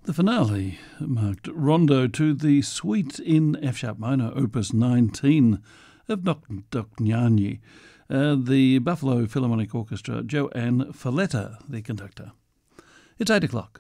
The finale marked rondo to the Suite in F-sharp minor, Opus 19 of Dohnányi, the Buffalo Philharmonic Orchestra, Joanne Falletta, the conductor. It's 8 o'clock.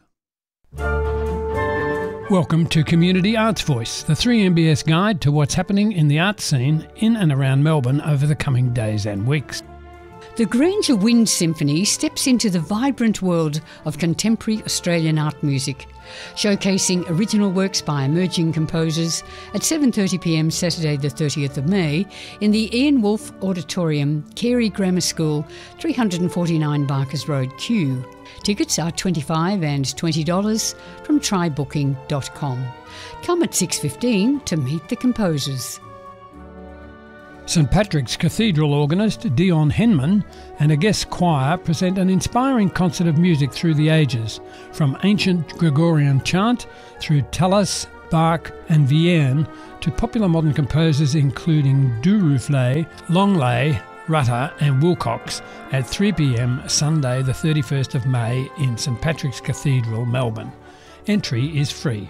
Welcome to Community Arts Voice, the 3MBS guide to what's happening in the arts scene in and around Melbourne over the coming days and weeks. The Granger Wind Symphony steps into the vibrant world of contemporary Australian art music, showcasing original works by emerging composers at 7:30pm Saturday the 30th of May in the Ian Wolfe Auditorium, Carey Grammar School, 349 Barkers Road, Kew. Tickets are $25 and $20 from trybooking.com. Come at 6:15 to meet the composers. St Patrick's Cathedral organist Dion Henman and a guest choir present an inspiring concert of music through the ages, from ancient Gregorian chant through Tallis, Bach and Vierne to popular modern composers including Duruflé, Longley, Rutter and Wilcox at 3pm Sunday the 31st of May in St Patrick's Cathedral, Melbourne. Entry is free.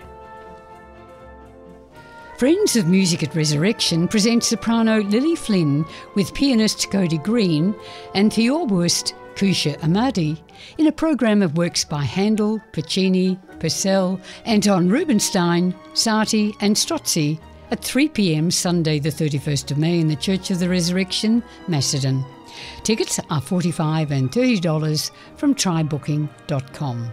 Friends of Music at Resurrection present soprano Lily Flynn with pianist Cody Green and theorboist Kusha Amadi in a program of works by Handel, Puccini, Purcell, Anton Rubinstein, Satie and Strozzi at 3pm Sunday the 31st of May in the Church of the Resurrection, Macedon. Tickets are $45 and $30 from trybooking.com.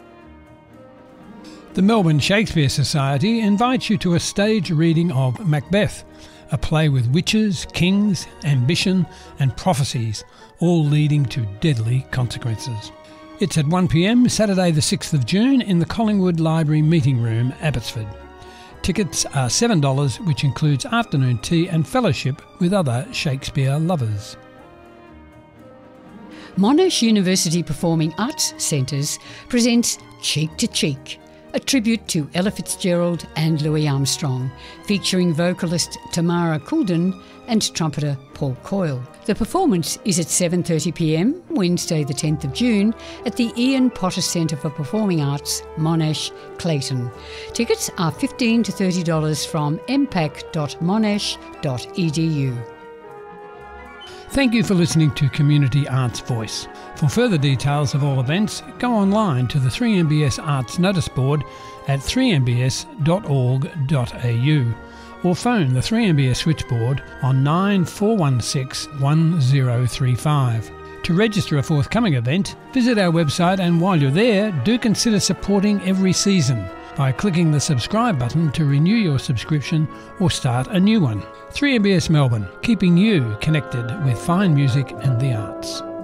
The Melbourne Shakespeare Society invites you to a stage reading of Macbeth, a play with witches, kings, ambition and prophecies, all leading to deadly consequences. It's at 1pm Saturday the 6th of June in the Collingwood Library Meeting Room, Abbotsford. Tickets are $7, which includes afternoon tea and fellowship with other Shakespeare lovers. Monash University Performing Arts Centres presents Cheek to Cheek, a tribute to Ella Fitzgerald and Louis Armstrong, featuring vocalist Tamara Coulden and trumpeter Paul Coyle. The performance is at 7:30pm, Wednesday the 10th of June, at the Ian Potter Centre for Performing Arts, Monash, Clayton. Tickets are $15 to $30 from mpac.monash.edu. Thank you for listening to Community Arts Voice. For further details of all events, go online to the 3MBS Arts Notice Board at 3mbs.org.au or phone the 3MBS switchboard on 9416 1035. To register a forthcoming event, visit our website, and while you're there, do consider supporting every season by clicking the subscribe button to renew your subscription or start a new one. 3MBS Melbourne, keeping you connected with fine music and the arts.